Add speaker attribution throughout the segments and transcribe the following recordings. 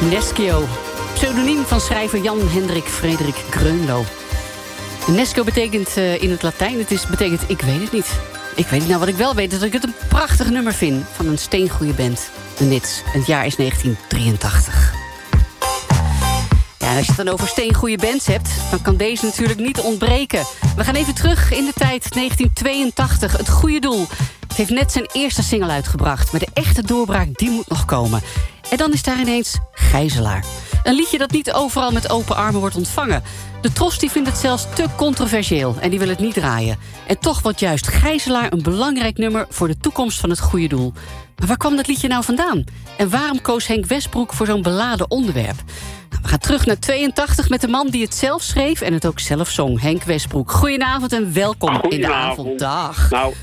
Speaker 1: Neschio, pseudoniem van schrijver Jan Hendrik Frederik Greunlo. Nescio betekent in het Latijn, betekent ik weet het niet. Ik weet niet, nou wat ik wel weet is dat ik het een prachtig nummer vind van een steengoeie band, de Nits. Het jaar is 1983. Ja, en als je het dan over steengoeie bands hebt, dan kan deze natuurlijk niet ontbreken. We gaan even terug in de tijd, 1982, Het Goede Doel. Het heeft net zijn eerste single uitgebracht, maar de echte doorbraak die moet nog komen. En dan is daar ineens Gijzelaar. Een liedje dat niet overal met open armen wordt ontvangen. De Tros die vindt het zelfs te controversieel en die wil het niet draaien. En toch wordt juist Gijzelaar een belangrijk nummer voor de toekomst van Het Goede Doel. Maar waar kwam dat liedje nou vandaan? En waarom koos Henk Westbroek voor zo'n beladen onderwerp? Nou, we gaan terug naar 82 met de man die het zelf schreef en het ook zelf zong, Henk Westbroek. Goedenavond en welkom in de avonddag.
Speaker 2: Nou,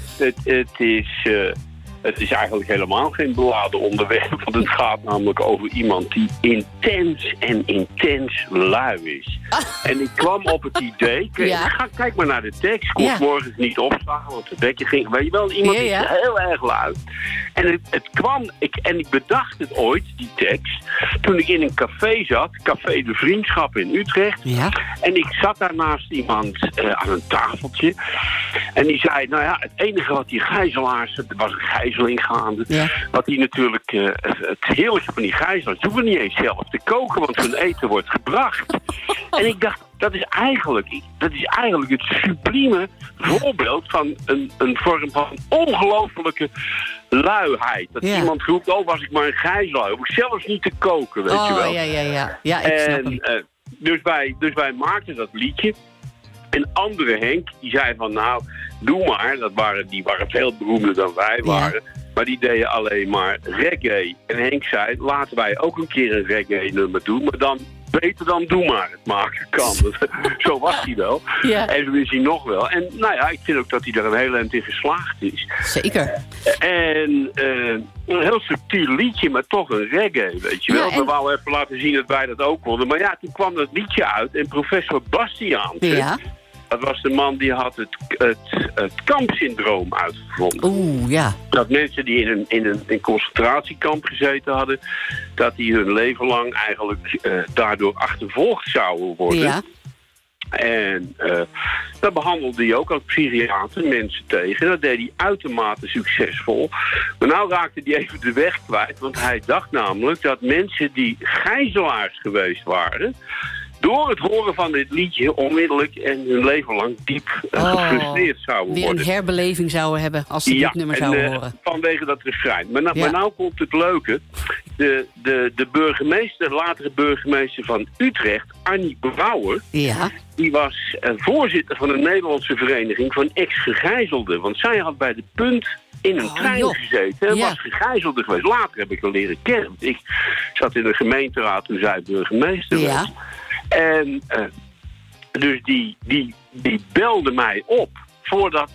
Speaker 2: het is eigenlijk helemaal geen beladen onderwerp. Want het gaat namelijk over iemand die intens lui is. En ik kwam op het idee... Kijk maar naar de tekst. Kon morgens niet opstaan, want het bekje ging... Weet je wel, iemand is heel erg lui. En het kwam... Ik bedacht het ooit, die tekst... toen ik in een café zat. Café De Vriendschap in Utrecht. Ja. En ik zat daar naast iemand aan een tafeltje. En die zei... Nou ja, het enige wat die gijzelaars... Het was een gijzeling gaande. Ja. Wat die natuurlijk... het heerlijke van die gijzelaars... Ze hoeven niet eens zelf te koken... want hun eten wordt gebracht. En ik dacht... Dat is eigenlijk het sublieme voorbeeld van een vorm van ongelofelijke luiheid. Dat iemand roept, was ik maar een gijzelaar. Hoef ik zelfs niet te koken, weet je wel.
Speaker 1: Ja, ik snap hem.
Speaker 2: Dus wij maakten dat liedje. En andere Henk, die zei van, nou, doe maar. Die waren veel beroemder dan wij waren. Maar die deden alleen maar reggae. En Henk zei, laten wij ook een keer een reggae nummer doen. Maar dan beter dan doe maar het maken kan. Zo was hij wel. Ja. En zo is hij nog wel. En nou ja, ik vind ook dat hij daar een heel eind in geslaagd is.
Speaker 1: Zeker.
Speaker 2: En een heel subtiel liedje, maar toch een reggae, weet je wel. We wouden even laten zien dat wij dat ook konden. Maar ja, toen kwam dat liedje uit en professor Bastiaan... Ja. Dat was de man die had het kampsyndroom uitgevonden.
Speaker 1: Oeh, ja.
Speaker 2: Dat mensen die in een concentratiekamp gezeten hadden... dat die hun leven lang eigenlijk daardoor achtervolgd zouden worden. Ja. En daar behandelde hij ook als psychiater mensen tegen. Dat deed hij uitermate succesvol. Maar nou raakte hij even de weg kwijt. Want hij dacht namelijk dat mensen die gijzelaars geweest waren... door het horen van dit liedje onmiddellijk en hun leven lang diep gefrustreerd zouden worden.
Speaker 1: Weer een herbeleving zouden hebben als ze dit nummer zouden horen.
Speaker 2: Vanwege dat refrein. Maar nou komt het leuke. De burgemeester, latere burgemeester van Utrecht, Annie Brouwer... die was voorzitter van de Nederlandse Vereniging van ex-gegijzelden. Want zij had bij de Punt in een trein gezeten en was gegijzelde geweest. Later heb ik haar leren kennen. Ik zat in de gemeenteraad toen zij burgemeester was. En dus die belde mij op voordat,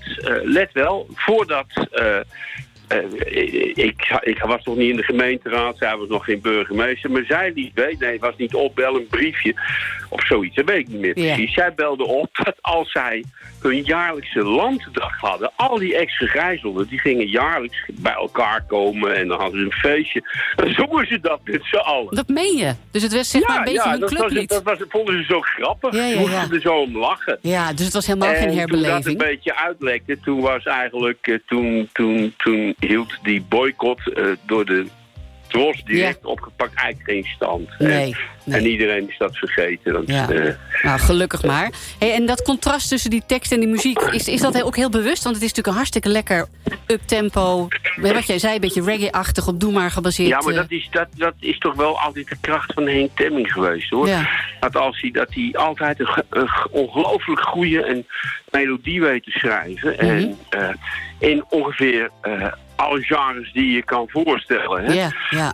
Speaker 2: ik was nog niet in de gemeenteraad, zij was nog geen burgemeester, maar zij liet weten, het was niet opbellen, een briefje of zoiets, dat weet ik niet meer precies. Zij belde op dat als zij hun jaarlijkse landdag hadden, al die ex-gegijzelden, die gingen jaarlijks bij elkaar komen en dan hadden ze een feestje. Dan zongen ze dat met z'n allen.
Speaker 1: Dat meen je? Dus het was zeg maar een beetje een clublied.
Speaker 2: Dat vonden ze zo grappig. Moesten er zo om lachen.
Speaker 1: Ja, dus het was helemaal geen herbeleving.
Speaker 2: En toen dat een beetje uitlekte, toen was eigenlijk, toen hield die boycott door de Tros direct opgepakt eigenlijk geen stand.
Speaker 1: Nee.
Speaker 2: En iedereen is dat vergeten.
Speaker 1: Nou, gelukkig maar. Hey, en dat contrast tussen die tekst en die muziek, is dat ook heel bewust? Want het is natuurlijk een hartstikke lekker uptempo. Wat jij zei, een beetje reggae-achtig, op doe maar gebaseerd.
Speaker 2: Ja, maar dat is toch wel altijd de kracht van Henk Temming geweest, hoor. Ja. Dat hij altijd een ongelooflijk goede melodie weet te schrijven. En in ongeveer alle genres die je kan voorstellen. Hè?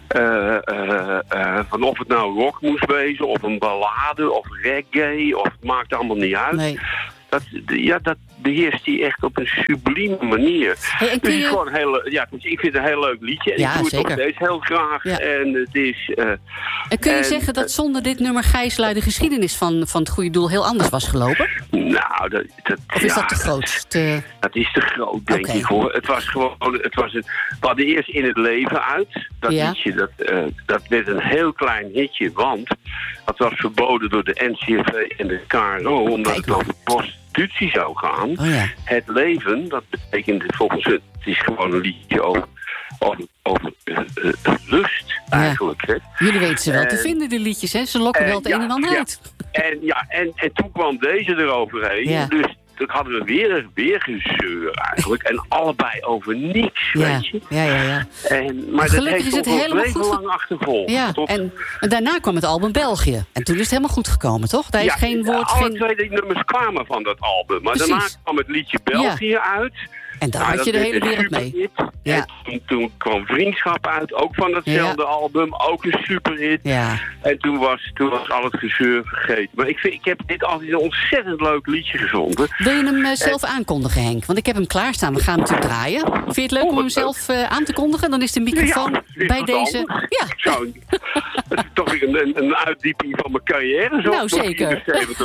Speaker 2: Van of het nou rock moest wezen, of een ballade, of reggae, of het maakt allemaal niet uit. Nee. beheerst die echt op een sublieme manier.
Speaker 1: Hey,
Speaker 2: dus het is gewoon dus ik vind het een heel leuk liedje. En ik doe het nog steeds heel graag. Ja. En het is...
Speaker 1: en kun je zeggen dat zonder dit nummer Gijsla de geschiedenis van het goede doel heel anders was gelopen?
Speaker 2: Nou,
Speaker 1: of is dat te groot?
Speaker 2: Dat is te groot, denk ik, hoor. Het was gewoon... we hadden eerst In het Leven uit. Dat liedje, dat werd een heel klein hitje, want dat was verboden door de NCRV en de KRO, omdat het over prostitutie zou gaan.
Speaker 1: Oh, ja.
Speaker 2: Het leven, dat betekent volgens het is gewoon een liedje over lust, eigenlijk. Hè.
Speaker 1: Jullie weten ze wel te vinden, de liedjes, hè? Ze lokken wel het een en ander uit.
Speaker 2: En toen kwam deze eroverheen, dus toen hadden we weer gezeur eigenlijk. En allebei over niks, weet je.
Speaker 1: Ja.
Speaker 2: Maar gelukkig is het helemaal goed lang achtervolgd.
Speaker 1: Ja, en daarna kwam het album België. En toen is het helemaal goed gekomen, toch? Daar is geen woord...
Speaker 2: Alle twee nummers kwamen van dat album. Maar daarna kwam het liedje België uit.
Speaker 1: En daar had je de hele wereld mee.
Speaker 2: Ja. En toen kwam Vriendschap uit, ook van datzelfde album. Ook een superhit.
Speaker 1: Ja.
Speaker 2: En toen was al het gezeur vergeten. Maar ik heb dit altijd een ontzettend leuk liedje gevonden.
Speaker 1: Wil je hem zelf aankondigen, Henk? Want ik heb hem klaarstaan. We gaan hem natuurlijk draaien. Vind je het leuk om hem zelf aan te kondigen? Dan is de microfoon bij deze... Ja.
Speaker 2: Dat is toch weer een uitdieping van mijn carrière. Zo,
Speaker 1: nou, zeker.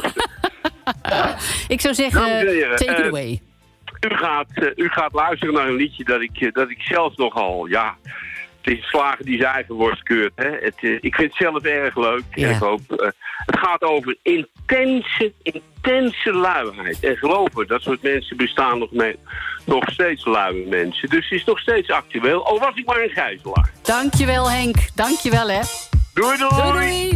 Speaker 1: Ik zou zeggen, take it away.
Speaker 2: U gaat luisteren naar een liedje dat ik zelf nogal, het is slager die zijn eigen worst keurt. Hè. Ik vind het zelf erg leuk. Ja. Ik hoop, het gaat over intense luiheid. En geloof me, dat soort mensen bestaan nog steeds luie mensen. Dus het is nog steeds actueel. Al was ik maar een gijzelaar.
Speaker 1: Dankjewel, Henk. Dankjewel, hè.
Speaker 2: Doei.